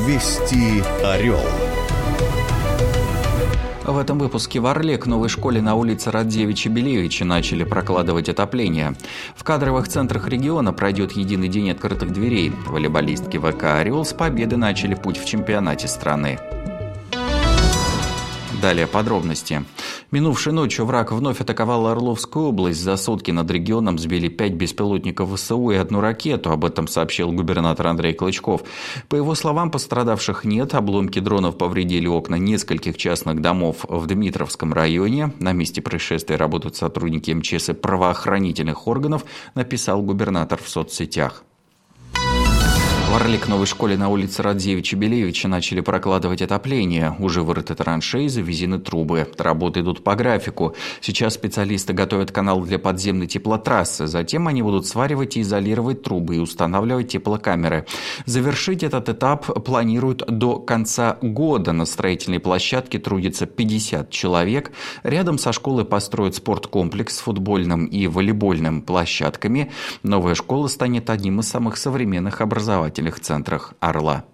Вести Орел. В этом выпуске в Орле к новой школе на улице Радзевича-Белевича начали прокладывать отопление. В кадровых центрах региона пройдет единый день открытых дверей. Волейболистки ВК «Орел» с победы начали путь в чемпионате страны. Далее подробности. Минувшей ночью враг вновь атаковал Орловскую область. За сутки над регионом сбили 5 беспилотников ВСУ и 1 ракету. Об этом сообщил губернатор Андрей Клычков. По его словам, пострадавших нет. Обломки дронов повредили окна нескольких частных домов в Дмитровском районе. На месте происшествия работают сотрудники МЧС и правоохранительных органов, написал губернатор в соцсетях. В Орле к новой школе на улице Радзевича-Белевича начали прокладывать отопление. Уже вырыты траншеи, завезены трубы. Работы идут по графику. Сейчас специалисты готовят канал для подземной теплотрассы. Затем они будут сваривать и изолировать трубы и устанавливать теплокамеры. Завершить этот этап планируют до конца года. На строительной площадке трудится 50 человек. Рядом со школой построят спорткомплекс с футбольным и волейбольным площадками. Новая школа станет одним из самых современных образовательных центрах Орла.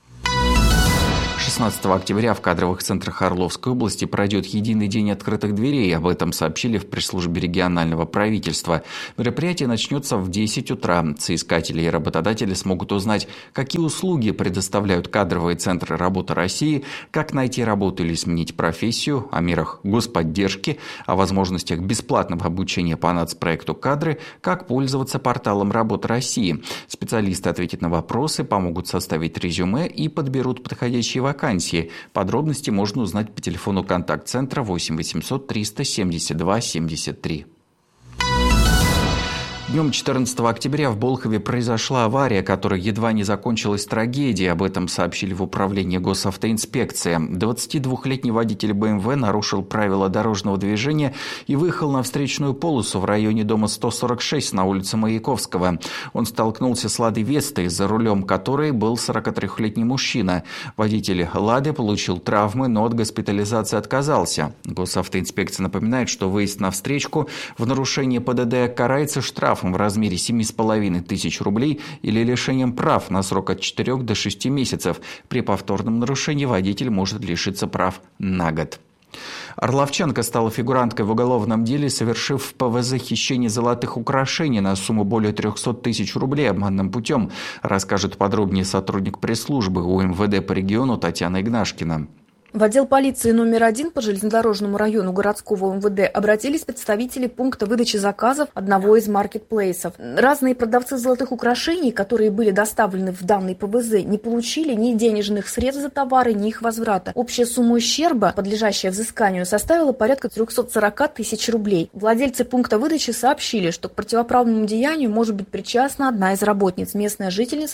16 октября в кадровых центрах Орловской области пройдет единый день открытых дверей. Об этом сообщили в пресс-службе регионального правительства. Мероприятие начнется в 10 утра. Соискатели и работодатели смогут узнать, какие услуги предоставляют кадровые центры работы России, как найти работу или сменить профессию, о мерах господдержки, о возможностях бесплатного обучения по нацпроекту «Кадры», как пользоваться порталом работы России. Специалисты ответят на вопросы, помогут составить резюме и подберут подходящие вакансии. Подробности можно узнать по телефону контакт-центра 8 800 372 73. Днем 14 октября в Болхове произошла авария, которая едва не закончилась трагедией. Об этом сообщили в управлении госавтоинспекции. 22-летний водитель БМВ нарушил правила дорожного движения и выехал на встречную полосу в районе дома 146 на улице Маяковского. Он столкнулся с «Ладой Вестой», за рулем которой был 43-летний мужчина. Водитель «Лады» получил травмы, но от госпитализации отказался. Госавтоинспекция напоминает, что выезд на встречку в нарушении ПДД карается штрафом в размере 7,5 тысяч рублей или лишением прав на срок от 4 до 6 месяцев. При повторном нарушении водитель может лишиться прав на год. Орловчанка стала фигуранткой в уголовном деле, совершив в ПВЗ хищение золотых украшений на сумму более 300 тысяч рублей обманным путем, расскажет подробнее сотрудник пресс-службы УМВД по региону Татьяна Игнашкина. В отдел полиции номер 1 по железнодорожному району городского МВД обратились представители пункта выдачи заказов одного из маркетплейсов. Разные продавцы золотых украшений, которые были доставлены в данный ПВЗ, не получили ни денежных средств за товары, ни их возврата. Общая сумма ущерба, подлежащая взысканию, составила порядка 340 тысяч рублей. Владельцы пункта выдачи сообщили, что к противоправному деянию может быть причастна одна из работниц, местная жительница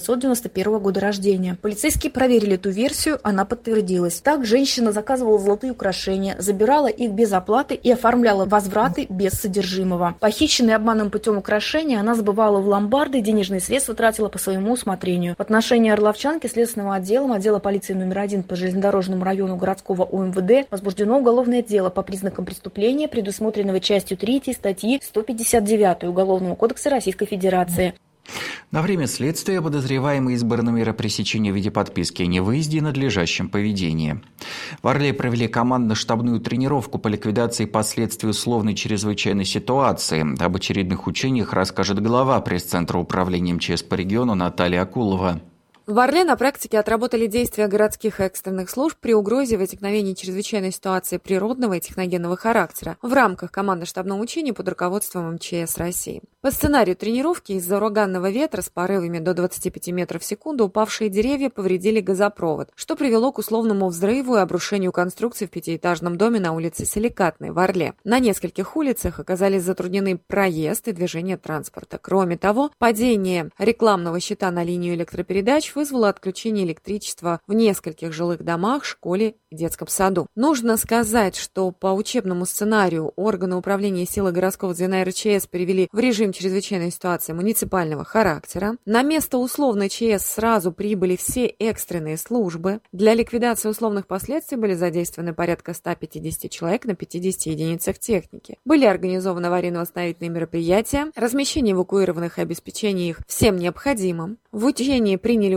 1991 года рождения. Полицейские проверили эту версию, она подтвердилась. Так, женщина заказывала золотые украшения, забирала их без оплаты и оформляла возвраты без содержимого. Похищенные обманным путем украшения она сбывала в ломбарды, денежные средства тратила по своему усмотрению. В отношении орловчанки следственным отдела полиции номер 1 по железнодорожному району городского УМВД возбуждено уголовное дело по признакам преступления, предусмотренного частью 3 статьи 159 Уголовного кодекса Российской Федерации. На время следствия подозреваемый избрана мера пресечения в виде подписки о невыезде и надлежащем поведении. В Орле провели командно-штабную тренировку по ликвидации последствий условной чрезвычайной ситуации. Об очередных учениях расскажет глава пресс-центра управления МЧС по региону Наталья Акулова. В Орле на практике отработали действия городских экстренных служб при угрозе возникновения чрезвычайной ситуации природного и техногенного характера в рамках командно-штабного учения под руководством МЧС России. По сценарию тренировки из-за ураганного ветра с порывами до 25 метров в секунду упавшие деревья повредили газопровод, что привело к условному взрыву и обрушению конструкции в 5-этажном доме на улице Силикатной в Орле. На нескольких улицах оказались затруднены проезд и движение транспорта. Кроме того, падение рекламного щита на линию электропередач вызвало отключение электричества в нескольких жилых домах, школе и детском саду. Нужно сказать, что по учебному сценарию органы управления силы городского звена РЧС перевели в режим чрезвычайной ситуации муниципального характера. На место условной ЧС сразу прибыли все экстренные службы. Для ликвидации условных последствий были задействованы порядка 150 человек на 50 единицах техники. Были организованы аварийно-восстановительные мероприятия, размещение эвакуированных и обеспечение их всем необходимым. В учении приняли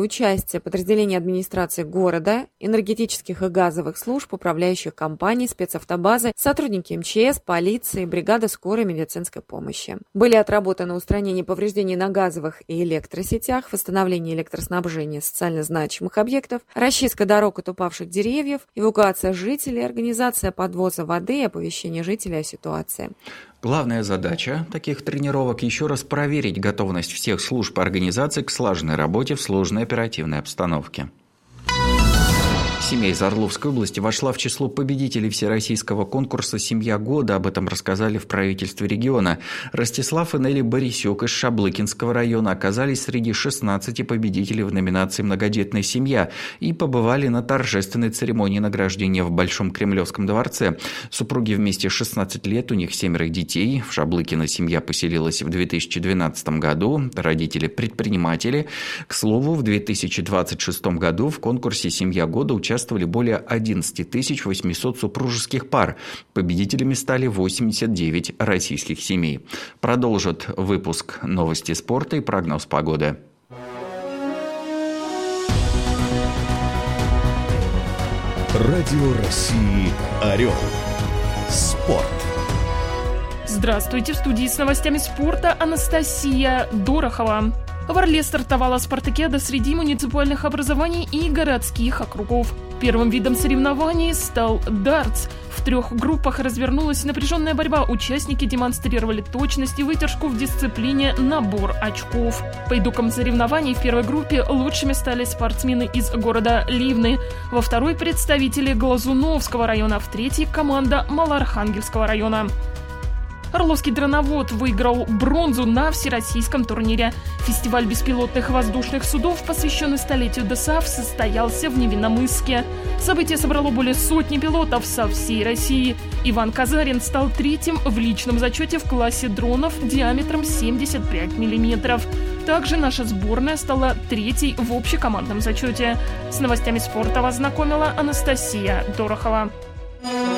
участие подразделений администрации города, энергетических и газовых служб, управляющих компаний, спецавтобазы, сотрудники МЧС, полиции, бригада скорой медицинской помощи. Были отработаны устранение повреждений на газовых и электросетях, восстановление электроснабжения социально значимых объектов, расчистка дорог от упавших деревьев, эвакуация жителей, организация подвоза воды и оповещение жителей о ситуации. Главная задача таких тренировок – еще раз проверить готовность всех служб и организаций к слаженной работе в сложной оперативной обстановке. Семья из Орловской области вошла в число победителей всероссийского конкурса «Семья года». Об этом рассказали в правительстве региона. Ростислав и Нелли Борисюк из Шаблыкинского района оказались среди 16 победителей в номинации «Многодетная семья» и побывали на торжественной церемонии награждения в Большом Кремлевском дворце. Супруги вместе 16 лет, у них 7 детей. В Шаблыкино семья поселилась в 2012 году. Родители – предприниматели. К слову, в 2026 году в конкурсе «Семья года» участвовали более 11 800 супружеских пар. Победителями стали 89 российских семей. Продолжит выпуск новости спорта и прогноз погоды. Радио России «Орел». Спорт. Здравствуйте, в студии с новостями спорта Анастасия Дорохова. В Орле стартовала спартакиада среди муниципальных образований и городских округов. Первым видом соревнований стал дартс. В 3 группах развернулась напряженная борьба. Участники демонстрировали точность и выдержку в дисциплине «Набор очков». По итогам соревнований в первой группе лучшими стали спортсмены из города Ливны. Во второй – представители Глазуновского района, в третьей – команда Малоархангельского района. Орловский дроновод выиграл бронзу на всероссийском турнире. Фестиваль беспилотных воздушных судов, посвященный столетию ДСАФ, состоялся в Невинномысске. Событие собрало более сотни пилотов со всей России. Иван Казарин стал 3-м в личном зачете в классе дронов диаметром 75 мм. Также наша сборная стала 3-й в общекомандном зачете. С новостями спорта вас знакомила Анастасия Дорохова.